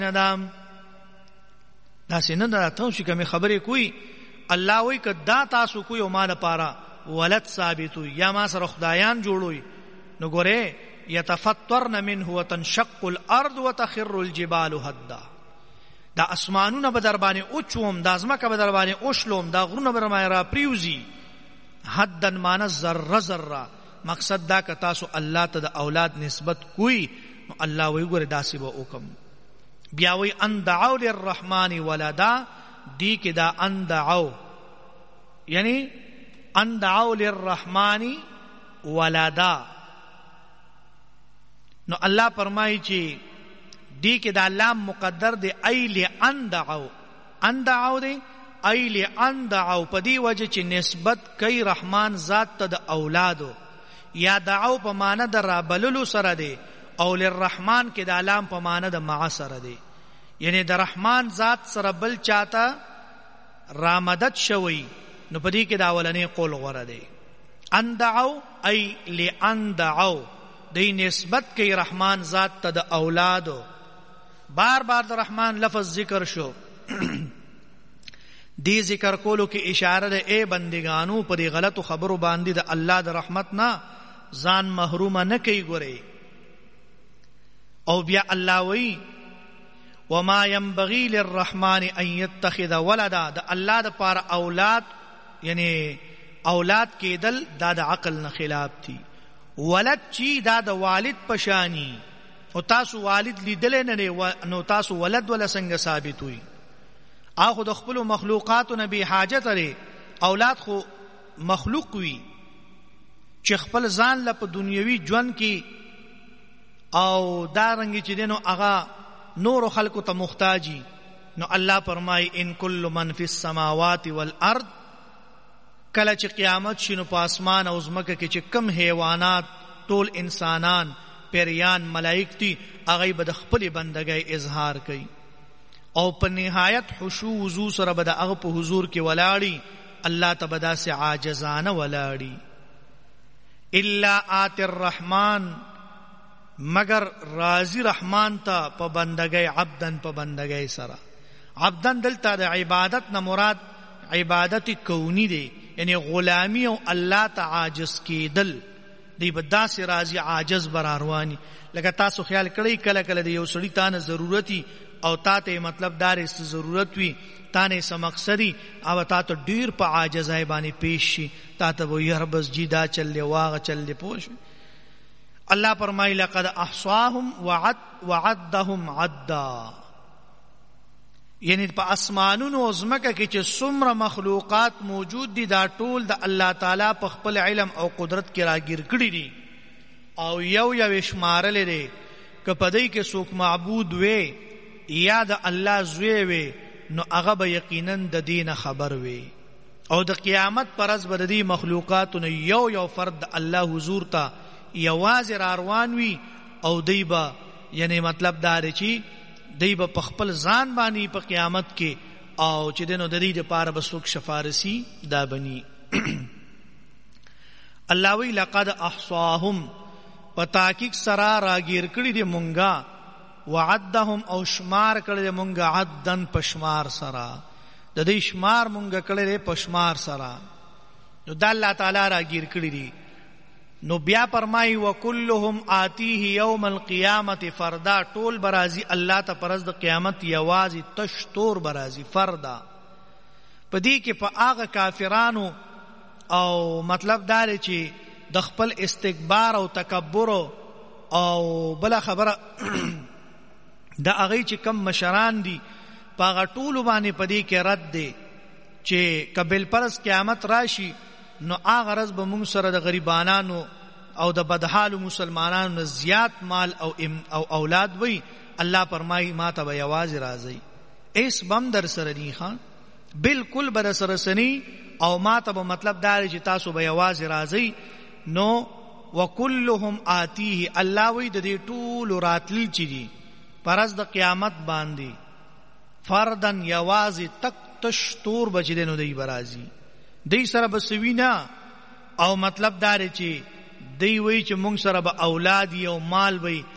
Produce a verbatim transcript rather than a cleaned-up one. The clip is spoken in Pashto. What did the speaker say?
ندام دا سینه دا تاسو کوم خبرې کوي الله وی کدا تاسو کوی او ما لپاره ولد ثابتو یا ما سره خدایان جوړوي نو ګوره یتفطرن منه وتنشق الارض وتخر الجبال هدا دا اسمانونه به در باندې اوچوم دا ازمکه به در باندې اوشلوم دا غرونه به را پریوزي حدن مان ذره ذره مقصد دا ک تاسو الله ته د اولاد نسبت کوي نو الله وی ګوره داسې به وکم بیا وی ان دعوا للرحمن ولدا دی کې دا ان دعوا یعنی ان دعوا للرحمن ولدا نو الله فرمایي چې دی کې دا لام مقدر دی ایل ان دعوا ان دعوا دی ایل ان دعوا په دی وجه چې نسبت کوي رحمان ذات ته د اولادو یا دعوا په معنی د رابللو سره دی او للرحمن کې دا لام په معنی د مع سره دی یعنی د رحمان ذات سره بل چاته رامدد شوی نو په دې کې دا ولنې قول غوړه دی ان دعوا ای لان دعوا دی نسبت کوي رحمان ذات ته د اولادو بار بار د رحمان لفظ ذکر شو دی ذکر کولو کې اشاره ده اے بندگانو په دې غلطو خبرو باندې د الله د رحمت نه ځان محروم نه کوي ګوري او بیا الله وی وما ينبغي للرحمن ان يتخذ ولدا د الله د پاره اولاد یعنی اولاد کېدل دا د عقل نه خلاف دي ولد چی دا د والد پشانی او تاسو والد لیدل نه نو تاسو ولد ولا څنګه ثابت وي اخو د خپل مخلوقات نبی حاجت لري اولاد خو مخلوق وي چې خپل ځان له په دنیوي ژوند کې او دارنګ چې دینو هغه نور خلقو ته محتاجي نو الله فرمای ان کل من فی السماوات والارض کله چې قیامت شینو په اسمان او زمکه کې چې کم حیوانات ټول انسانان پیریان ملائک دي هغه به د خپل بندګۍ اظهار کوي او په نهایت خشوع وضو سره به د هغه په حضور کې ولاړی الله تبدا سے عاجزانه ولاړی الا آت الرحمن مگر راضی رحمان ته په بندګۍ عبدن په بندګۍ سره عبدن دلته د عبادت نه مراد عبادت کونی دی یعنی غلامی او الله ته عاجز کېدل دی بدا سے راضی عاجز براروانی لکه تاسو خیال کړئ کله کله د یو سړی تانه ضرورتي او تاته مطلب دار است ضرورت وی تانه سم مقصدی او تاته ډیر په عاجزای باندې پیش شي تاته وو یار بس جیدا چل له واغ چل له پوش الله فرمای لقد احصاهم وعد وعدهم عدا یعنی په اسمانونو او زمکه کې چې څومره مخلوقات موجود دي دا ټول د الله تعالی په خپل علم او قدرت کې راګیر کړی دي او یو یو شمار لري که پدې کې څوک معبود وي یا د الله زوی وي نو هغه به یقینا د دین خبر وي او د قیامت پرز به د مخلوقات نو یو یو فرد الله حضور ته یوازې را روان وي او دی به یعنی مطلب دا دی چې دی به په خپل ځان باندې په قیامت کې او چې دنو د دې لپاره به څوک شفارسی دا بني الله وی لقد احصاهم پتاکیک سرا راگیر کړي دي مونږه وعدهم او شمار کړي دي مونږه عدن پشمار سرا د دې شمار مونږه کړي دي پشمار سرا نو د الله تعالی راگیر کړي دي نو بیا فرمای وکلهم آتیه یوم القیامت فردا ټول برازي الله ته پرز د قیامت یوازي تشتور برازي فردا پدې کې په هغه کافرانو او مطلب دا دی چې د خپل استکبار او تکبر او بل خبره د هغه چې کم مشران دي پاغه ټول باندې پدې کې رد دی چې قبل پرز قیامت راشي نو هغه رز به موږ سره د غریبانو او د بدحال مسلمانانو زیات مال او او اولاد وي الله فرمایي ما ته به आवाज راځي ایس بم در سره دی خان بالکل بر سره سني او ما ته به مطلب دا چې تاسو به आवाज راځي نو وکلهم آتیه الله وی د دې ټول راتلی چي دي پرز د قیامت باندې فردن یوازي تک تشتور بچدنو دی برازي دی سره بسوینا او مطلب دا چې دی وی چې مونږ سره به اولاد او مال وي